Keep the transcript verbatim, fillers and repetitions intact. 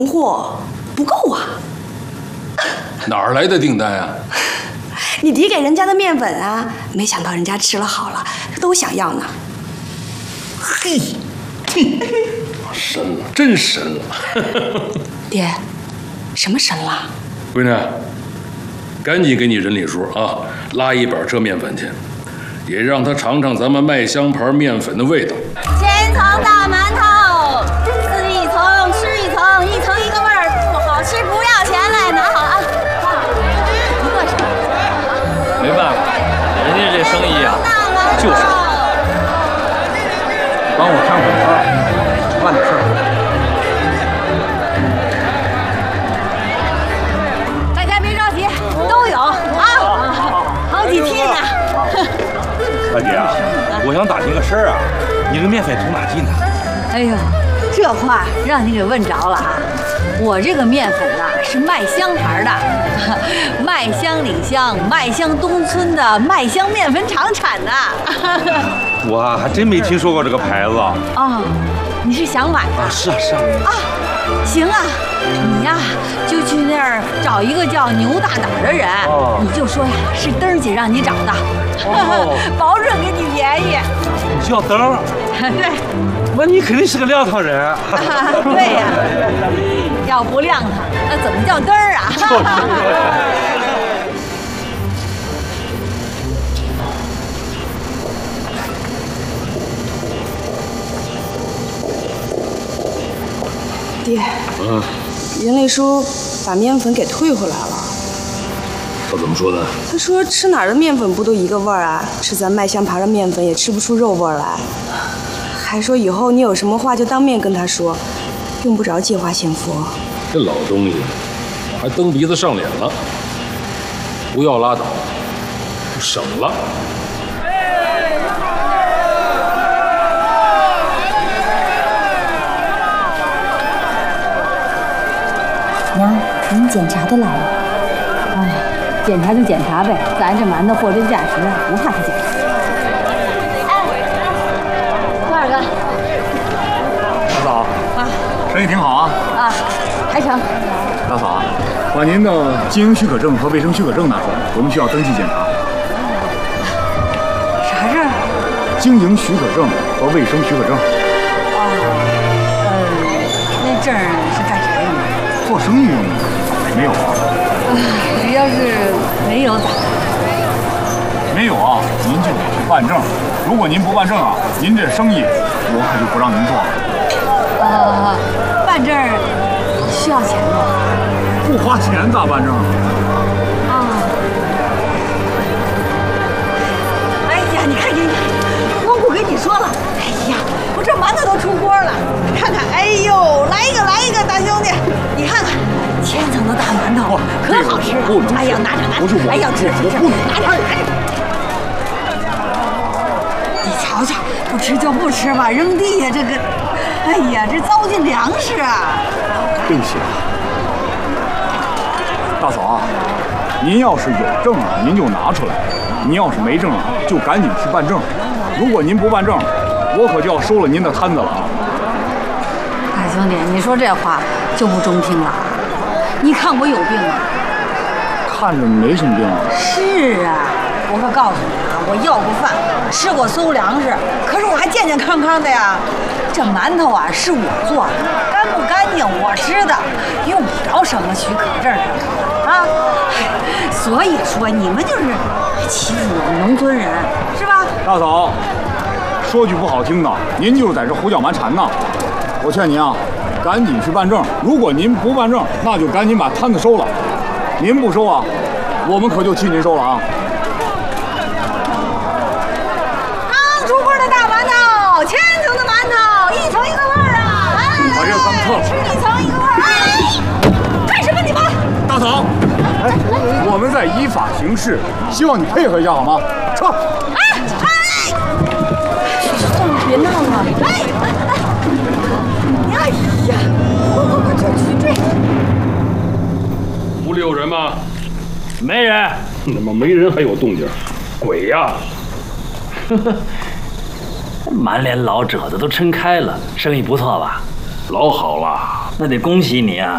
货不够啊。 哪儿来的订单啊？ 你递给人家的面粉啊，没想到人家吃了好了，都想要呢。 嘿，神了，真神了！ 爹，什么神了？ 闺女，赶紧给你人力叔啊拉一板车面粉去，也让他尝尝咱们麦香牌面粉的味道。 千层大馒头，撕一层吃一层，一层一个味儿，不好吃不要钱来，拿好啊！一个是。 没办法，人家这生意啊，就是好。 帮我看会儿啊，办点事儿。 大家别着急，都有啊，好几屉呢。 大姐啊，我想打听个事儿啊，你这面粉从哪进的？ 哎呦，这话让你给问着了啊！我这个面粉呐、啊、是麦香牌的，麦香里乡麦香东村的麦香面粉厂产的。 我还真没听说过这个牌子。 哦，你是想买啊？是啊是啊。 啊，行啊，你呀就去那儿找一个叫牛大胆的人，哦、你就说呀是灯儿姐让你找的，哦、保准给你便宜。 你叫灯儿？ 对。 那你肯定是个亮堂人。啊、 对呀、啊，要不亮堂，那怎么叫灯儿啊？ 爹， 嗯， 人类叔把面粉给退回来了。 他怎么说的？ 他说吃哪儿的面粉不都一个味儿啊？吃咱麦香牌的面粉也吃不出肉味儿来。还说以后你有什么话就当面跟他说，用不着借花献佛。 这老东西还蹬鼻子上脸了，不要拉倒，省了。 娘，您检查的来了。哎，检查就检查呗，咱这馒头货真价实啊，不怕他检查。哎，多少个？ 大嫂啊，生意挺好啊。 啊，还成。 大嫂啊，把您的经营许可证和卫生许可证拿出来，我们需要登记检查。 啥证？ 经营许可证和卫生许可证。 哦，呃，那证是干啥用的？ 做生意用的。没有啊？ 呃，要是没有咋办？ 没有啊，您就得去办证。如果您不办证啊，您这生意我可就不让您做了。 呃，办证需要钱吗？ 不花钱咋办证？ 啊！哎呀，你看，你看，光顾跟你说了，哎呀，我这馒头都出锅了，看看，哎呦，来一个，来一个，大兄弟，你看看。千层的大馒头可好吃了！哎呀，拿着拿着！哎呀，吃吃吃！拿着拿着！你瞧瞧，不吃就不吃吧，扔地下这个，哎呀，这糟践粮食啊！ 对不起啊，大嫂啊，您要是有证啊，您就拿出来；您要是没证啊，就赶紧去办证。如果您不办证，我可就要收了您的摊子了啊！ 大兄弟，你说这话就不中听了。你看我有病吗？ 看着没什么病啊。 是啊，我可告诉你啊，我要过饭，吃过馊粮食，可是我还健健康康的呀。这馒头啊是我做的，干不干净我知道，用不着什么许可证啊。所以说你们就是欺负我们农村人，是吧？ 大嫂，说句不好听的，您就是在这胡搅蛮缠呢。我劝您啊，赶紧去办证。如果您不办证，那就赶紧把摊子收了。您不收啊，我们可就替您收了啊。 刚出锅的大馒头，千层的馒头，一层一个味儿啊！来来来， 把这个咱们撤了， 吃一层一个味儿。哎，干什么你们？ 大嫂，哎，我们在依法行事，希望你配合一下好吗？撤。 哎哎，算了，别闹了。哎哎。哎呀，快快快，追追追！ 屋里有人吗？ 没人。 怎么没人还有动静？鬼呀！ 呵呵，满脸老褶子都撑开了，生意不错吧？ 老好了。 那得恭喜你啊，